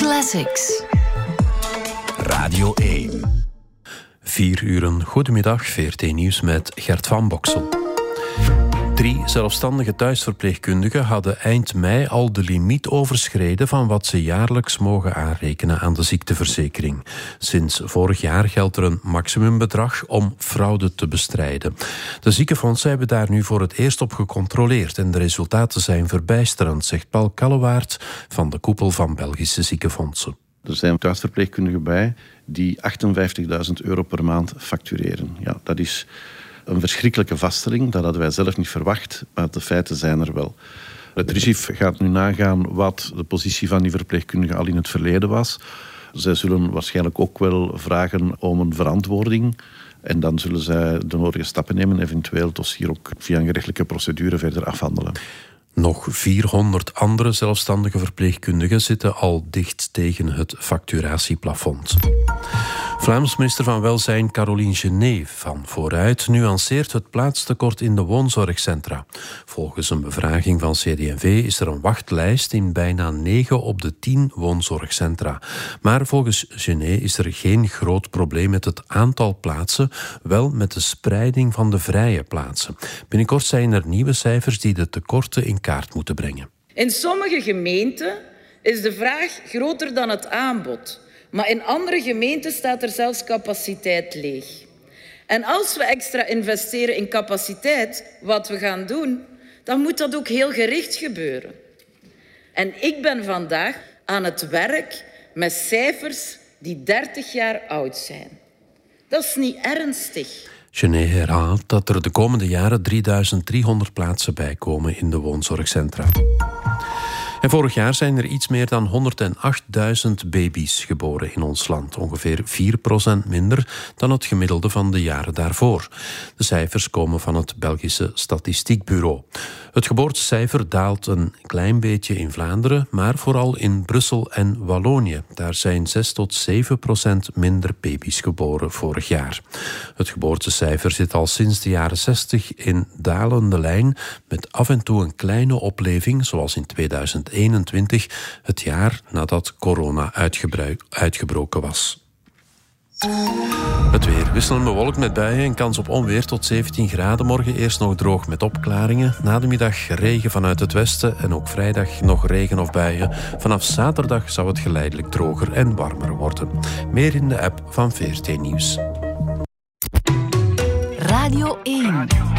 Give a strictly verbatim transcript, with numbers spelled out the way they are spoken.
Classics. Radio één. Vier uren. Goedemiddag, V R T Nieuws met Gert van Boksel. Drie zelfstandige thuisverpleegkundigen hadden eind mei al de limiet overschreden van wat ze jaarlijks mogen aanrekenen aan de ziekteverzekering. Sinds vorig jaar geldt er een maximumbedrag om fraude te bestrijden. De ziekenfondsen hebben daar nu voor het eerst op gecontroleerd en de resultaten zijn verbijsterend, zegt Paul Kallewaert van de koepel van Belgische ziekenfondsen. Er zijn thuisverpleegkundigen bij die achtenvijftigduizend euro per maand factureren. Ja, dat is een verschrikkelijke vaststelling. Dat hadden wij zelf niet verwacht, maar de feiten zijn er wel. Het R I S I F gaat nu nagaan wat de positie van die verpleegkundigen al in het verleden was. Zij zullen waarschijnlijk ook wel vragen om een verantwoording. En dan zullen zij de nodige stappen nemen, eventueel het dossier ook via een gerechtelijke procedure verder afhandelen. Nog vierhonderd andere zelfstandige verpleegkundigen zitten al dicht tegen het facturatieplafond. Vlaams minister van Welzijn Caroline Genet van Vooruit nuanceert het plaatstekort in de woonzorgcentra. Volgens een bevraging van C D en V is er een wachtlijst in bijna negen op de tien woonzorgcentra. Maar volgens Genet is er geen groot probleem met het aantal plaatsen, wel met de spreiding van de vrije plaatsen. Binnenkort zijn er nieuwe cijfers die de tekorten in kaart moeten brengen. In sommige gemeenten is de vraag groter dan het aanbod. Maar in andere gemeenten staat er zelfs capaciteit leeg. En als we extra investeren in capaciteit, wat we gaan doen, dan moet dat ook heel gericht gebeuren. En ik ben vandaag aan het werk met cijfers die dertig jaar oud zijn. Dat is niet ernstig. Genet herhaalt dat er de komende jaren drieduizend driehonderd plaatsen bijkomen in de woonzorgcentra. En vorig jaar zijn er iets meer dan honderdachtduizend baby's geboren in ons land. Ongeveer vier procent minder dan het gemiddelde van de jaren daarvoor. De cijfers komen van het Belgische Statistiekbureau. Het geboortecijfer daalt een klein beetje in Vlaanderen, maar vooral in Brussel en Wallonië. Daar zijn zes tot zeven procent minder baby's geboren vorig jaar. Het geboortecijfer zit al sinds de jaren zestig in dalende lijn, met af en toe een kleine opleving, zoals in tweeduizend eenentwintig, het jaar nadat corona uitgebroken was. Het weer wisselend bewolkt met buien en kans op onweer tot zeventien graden. Morgen eerst nog droog met opklaringen. Na de middag regen vanuit het westen en ook vrijdag nog regen of buien. Vanaf zaterdag zou het geleidelijk droger en warmer worden. Meer in de app van V R T Nieuws. Radio één.